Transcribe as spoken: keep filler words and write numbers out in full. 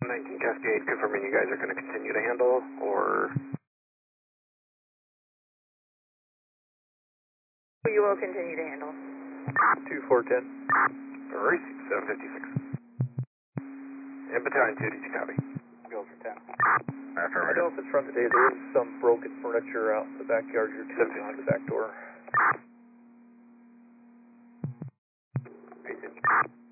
nineteen Cascade, confirming you guys are going to continue to handle, or? You will continue to handle. two four ten. Racing seven fifty-six. And battalion two, did you copy? Go for ten. Affirmative. Dolphins front today, there is some broken furniture out in the backyard. You're keeping on the back door. Eight inch.